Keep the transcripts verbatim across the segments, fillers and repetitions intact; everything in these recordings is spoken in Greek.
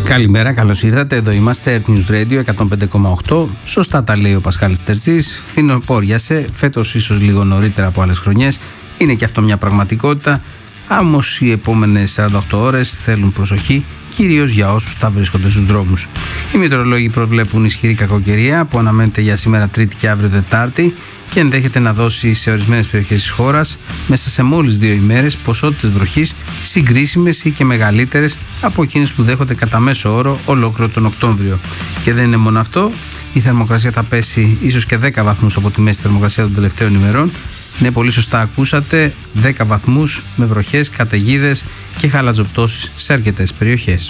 Καλημέρα, καλώς ήρθατε. Εδώ είμαστε, Earth News Radio εκατόν πέντε κόμμα οκτώ. Σωστά τα λέει ο Πασχάλης Τερζής. Φθινοπόριασε, φέτος ίσως λίγο νωρίτερα από άλλες χρονιές. Είναι και αυτό μια πραγματικότητα. Όμως οι επόμενες σαράντα οκτώ ώρες θέλουν προσοχή, κυρίως για όσους θα βρίσκονται στους δρόμους. Οι μετεωρολόγοι προβλέπουν ισχυρή κακοκαιρία που αναμένεται για σήμερα Τρίτη και αύριο Τετάρτη και ενδέχεται να δώσει σε ορισμένες περιοχές της χώρας μέσα σε μόλις δύο ημέρες ποσότητες βροχής συγκρίσιμες ή και μεγαλύτερες από εκείνες που δέχονται κατά μέσο όρο ολόκληρο τον Οκτώβριο. Και δεν είναι μόνο αυτό, η θερμοκρασία θα πέσει ίσως και δέκα βαθμούς από τη μέση θερμοκρασία των τελευταίων ημερών. Ναι, πολύ σωστά ακούσατε, δέκα βαθμούς με βροχές, καταιγίδες και χαλαζοπτώσεις σε αρκετές περιοχές.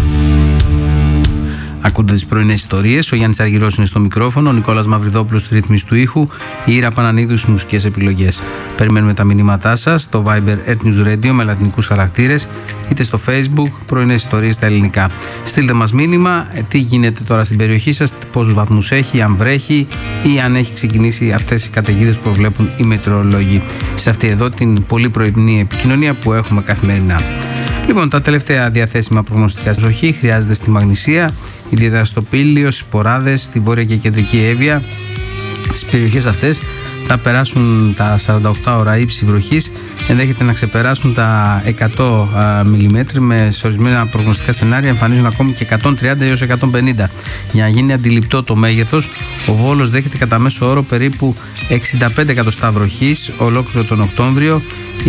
Ακούτε τις πρωινές ιστορίες. Ο Γιάννης Αργυρός είναι στο μικρόφωνο, ο Νικόλας Μαυριδόπουλος στη ρύθμιση του ήχου, η Ήρα Πανανίδου στις μουσικές επιλογές. Περιμένουμε τα μηνύματά σας στο Viber Earth News Radio με λατινικούς χαρακτήρες, είτε στο Facebook πρωινές ιστορίες στα ελληνικά. Στείλτε μας μήνυμα, τι γίνεται τώρα στην περιοχή σας, πόσους βαθμούς έχει, αν βρέχει ή αν έχει ξεκινήσει αυτές οι καταιγίδες που προβλέπουν οι μετεωρολόγοι. Σε αυτή εδώ την πολύ πρωινή επικοινωνία που έχουμε καθημερινά. Λοιπόν, τα τελευταία διαθέσιμα προγνωστικά στη βροχή χρειάζεται στη Μαγνησία, ιδιαίτερα στο Πήλιο, στις Ποράδες, στη βόρεια και κεντρική Εύβοια. Στις περιοχές αυτές θα περάσουν τα σαράντα οκτώ ώρα ύψη βροχής, ενδέχεται να ξεπεράσουν τα εκατό μιλιμέτρια, με σε ορισμένα προγνωστικά σενάρια εμφανίζουν ακόμη και εκατόν τριάντα έως εκατόν πενήντα. Για να γίνει αντιληπτό το μέγεθος, ο Βόλος δέχεται κατά μέσο όρο περίπου εξήντα πέντε εκατοστά βροχής ολόκληρο τον Οκτώβριο,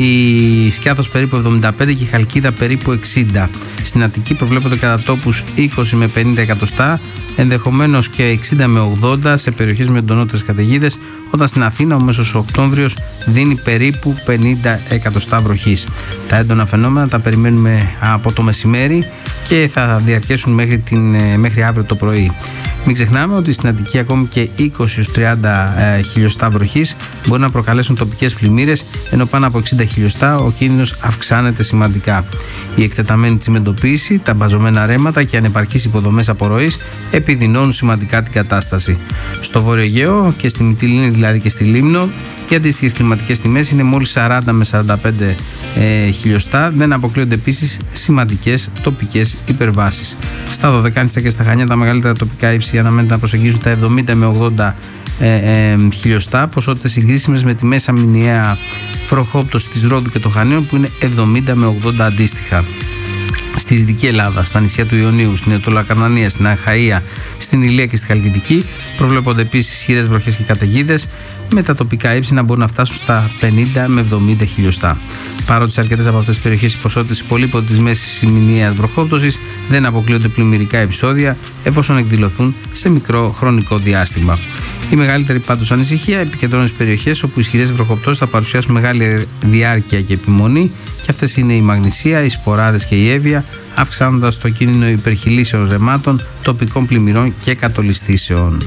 η Σκιάθος περίπου εβδομήντα πέντε και η Χαλκίδα περίπου εξήντα. Στην Αττική προβλέπονται κατά τόπους είκοσι με πενήντα εκατοστά, ενδεχομένως και εξήντα με ογδόντα σε περιοχές με εντονότερες καταιγίδες, όταν στην Αθήνα ο μέσος Οκτώβριος δίνει περίπου πενήντα εκατοστά βροχής. Τα έντονα φαινόμενα τα περιμένουμε από το μεσημέρι και θα διαρκέσουν μέχρι, την, μέχρι αύριο το πρωί. Μην ξεχνάμε ότι στην Αττική ακόμη και είκοσι έως τριάντα ε, χιλιοστά βροχής μπορεί να προκαλέσουν τοπικές πλημμύρες, ενώ πάνω από εξήντα χιλιοστά ο κίνδυνος αυξάνεται σημαντικά. Η εκτεταμένη τσιμεντοποίηση, τα μπαζωμένα ρέματα και ανεπαρκείς υποδομές απορροής επιδεινώνουν σημαντικά την κατάσταση. Στο Βόρειο Αιγαίο και στη Μυτιλήνη, δηλαδή και στη Λίμνο, οι αντίστοιχες κλιματικές τιμές είναι μόλις σαράντα με σαράντα πέντε ε, χιλιοστά. Δεν αποκλείονται επίσης σημαντικές τοπικές υπερβάσεις. Στα Δωδεκάνησα και στα Χανιά τα μεγαλύτερα τοπικά ύψη αναμένεται να προσεγγίζουν τα εβδομήντα με ογδόντα ε, ε, χιλιοστά, ποσότητες συγκρίσιμες με τη μέσα μηνιαία βροχόπτωση της Ρόδου και των Χανίων που είναι εβδομήντα με ογδόντα αντίστοιχα. Στη Δυτική Ελλάδα, στα νησιά του Ιωνίου, στην Αιτωλακαρνανία, στην Αχαΐα, στην Ηλία και στη Χαλκιδική προβλέπονται επίσης ισχυρές βροχές και καταιγίδες, με τα τοπικά ύψη να μπορούν να φτάσουν στα πενήντα με εβδομήντα χιλιοστά. Παρότι σε αρκετές από αυτές τις περιοχές οι ποσότητες υπολείπων της μέσης μηνιαίας βροχόπτωσης δεν αποκλείονται πλημμυρικά επεισόδια εφόσον εκδηλωθούν σε μικρό χρονικό διάστημα. Η μεγαλύτερη πάντως ανησυχία επικεντρώνεται στις περιοχές όπου οι ισχυρές βροχοπτώσεις θα παρουσιάσουν μεγάλη διάρκεια και επιμονή, και αυτές είναι η Μαγνησία, οι Σποράδες και η Εύβοια, αυξάνοντας το κίνδυνο υπερχειλήσεων ρεμάτων, τοπικών πλημμυρών και κατολιστήσεων.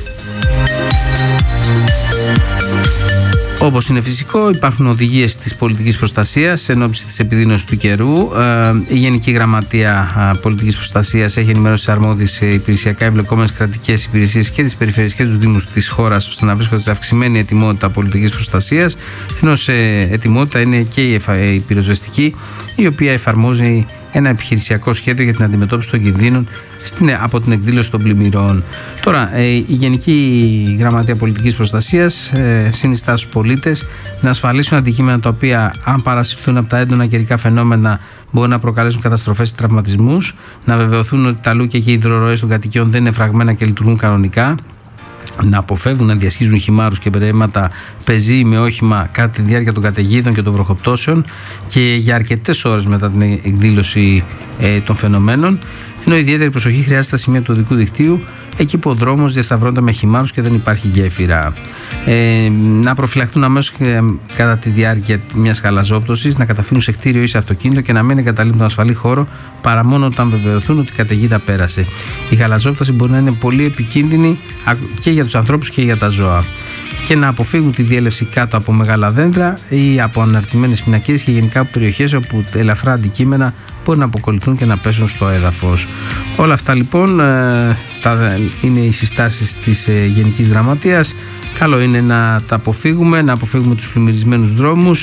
Όπως είναι φυσικό, υπάρχουν οδηγίες της πολιτικής προστασίας εν ώψη της επιδείνωσης του καιρού. Η Γενική Γραμματεία Πολιτικής Προστασίας έχει ενημερώσει τις αρμόδιες υπηρεσιακά εμπλεκόμενες κρατικές υπηρεσίες και τις περιφέρειες και τους δήμους της χώρας ώστε να βρίσκονται σε αυξημένη ετοιμότητα πολιτικής προστασίας, ενώ σε ετοιμότητα είναι και η πυροσβεστική, η οποία εφαρμόζει ένα επιχειρησιακό σχέδιο για την αντιμετώπιση των κινδύνων στην, από την εκδήλωση των πλημμυρών. Τώρα, ε, η Γενική Γραμματεία Πολιτικής Προστασίας ε, συνιστά στους πολίτες να ασφαλίσουν αντικείμενα τα οποία, αν παρασυρθούν από τα έντονα καιρικά φαινόμενα, μπορεί να προκαλέσουν καταστροφές ή τραυματισμούς, να βεβαιωθούν ότι τα λούκια και οι υδρορροές των κατοικιών δεν είναι φραγμένα και λειτουργούν κανονικά, να αποφεύγουν να διασχίζουν χυμάρους και περίματα πεζοί με όχημα κατά τη διάρκεια των καταιγίδων και των βροχοπτώσεων και για αρκετές ώρες μετά την εκδήλωση ε, των φαινομένων, ενώ ιδιαίτερη προσοχή χρειάζεται στα σημεία του οδικού δικτύου, εκεί που ο δρόμος διασταυρώνεται με χυμάρους και δεν υπάρχει γέφυρα. Ε, να προφυλαχτούν αμέσως ε, κατά τη διάρκεια μιας χαλαζόπτωσης, να καταφύγουν σε κτίριο ή σε αυτοκίνητο και να μην εγκαταλείπουν τον ασφαλή χώρο παρά μόνο όταν βεβαιωθούν ότι η καταιγίδα πέρασε. Η χαλαζόπτωση μπορεί να είναι πολύ επικίνδυνη και για τους ανθρώπους και για τα ζώα. Και να αποφύγουν τη διέλευση κάτω από μεγάλα δέντρα ή από αναρτημένες πινακίδες και γενικά από περιοχές όπου ελαφρά αντικείμενα μπορεί να αποκολληθούν και να πέσουν στο έδαφος. Όλα αυτά λοιπόν ε, τα, είναι οι συστάσεις της ε, Γενικής Γραμματείας. Καλό είναι να τα αποφύγουμε, να αποφύγουμε τους πλημμυρισμένους δρόμους,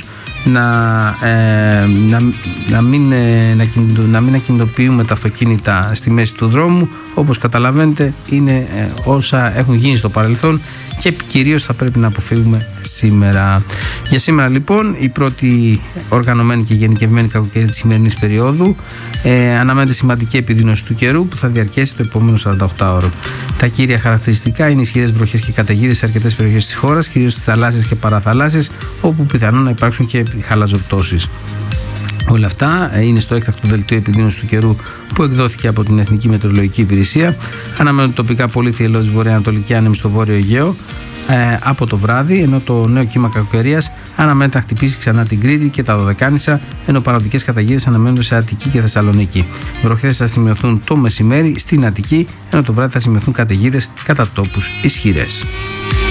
να, ε, να, να, μην, ε, να, να μην ακινητοποιούμε τα αυτοκίνητα στη μέση του δρόμου. Όπως καταλαβαίνετε, είναι ε, όσα έχουν γίνει στο παρελθόν και κυρίως θα πρέπει να αποφύγουμε σήμερα. Για σήμερα λοιπόν η πρώτη οργανωμένη και γενικευμένη κακοκαιρία της σημερινής περίοδου, ε, αναμένεται σημαντική επιδείνωση του καιρού που θα διαρκέσει το επόμενο σαράντα οκτώ ώρο. Τα κύρια χαρακτηριστικά είναι ισχυρές βροχές και καταιγίδες σε αρκετές περιοχές της χώρας, κυρίως στις θαλάσσιες και παραθαλάσσιες, όπου πιθανόν να υπάρξουν και χαλαζοπτώσεις. Όλα αυτά είναι στο έκτακτο δελτίο επιδείνωσης του καιρού που εκδόθηκε από την Εθνική Μετεωρολογική Υπηρεσία. Αναμένονται τοπικά πολύ θυελλώδης βορειοανατολική άνεμη στο βόρειο Αιγαίο ε, από το βράδυ, ενώ το νέο κύμα κακοκαιρίας αναμένεται να χτυπήσει ξανά την Κρήτη και τα Δωδεκάνησα, ενώ παραδοτικές καταιγίδες αναμένονται σε Αττική και Θεσσαλονίκη. Βροχές θα σημειωθούν το μεσημέρι στην Αττική, ενώ το βράδυ θα σημειωθούν καταιγίδες κατά τόπους ισχυρές.